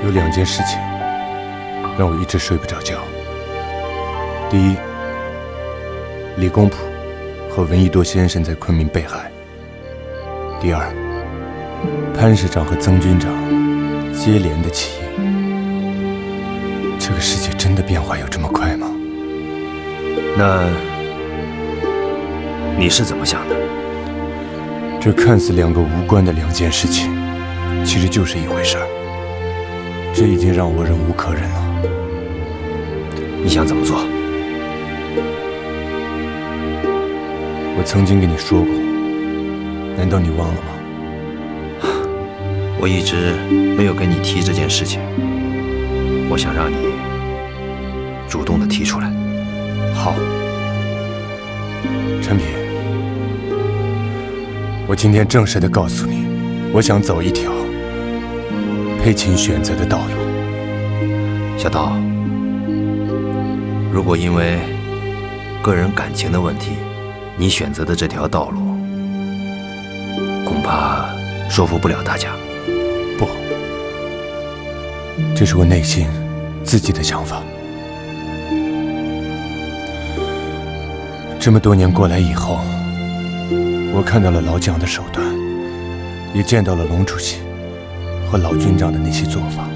有2件事情让我一直睡不着觉。第一，李公朴和闻一多先生在昆明被害。第二，潘市长和曾军长接连的起义。这个世界真的变化有这么快吗？ 那你是怎么想的？ 这看似2个无关的2件事情，其实就是一回事儿。这已经让我忍无可忍了。 你想怎么做？ 我曾经跟你说过，难道你忘了吗？ 我一直没有跟你提这件事情，我想让你主动的提出来。 好，陈平，我今天正式的告诉你，我想走一条佩琴选择的道路。 小刀，如果因为个人感情的问题，你选择的这条道路，恐怕说服不了大家。 不，这是我内心自己的想法。这么多年过来以后，我看到了老蒋的手段，也见到了龙主席和老军长的那些做法。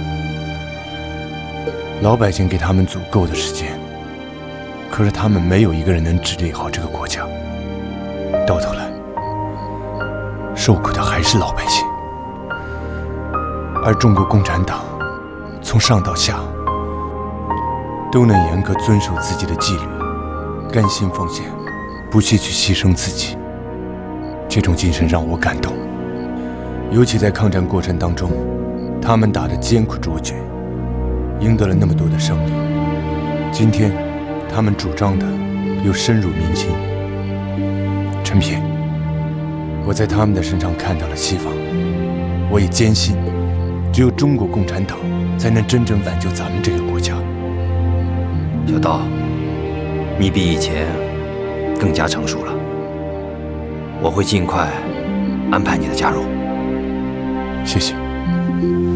老百姓给他们足够的时间，可是他们没有一个人能治理好这个国家。到头来，受苦的还是老百姓。而中国共产党从上到下都能严格遵守自己的纪律，甘心奉献，不惜去牺牲自己。这种精神让我感动，尤其在抗战过程当中，他们打得艰苦卓绝，赢得了那么多的胜利。今天他们主张的又深入民心。陈平，我在他们的身上看到了希望，我也坚信只有中国共产党才能真正挽救咱们这个国家。 小刀，你比以前更加成熟了，我会尽快安排你的加入。 谢谢。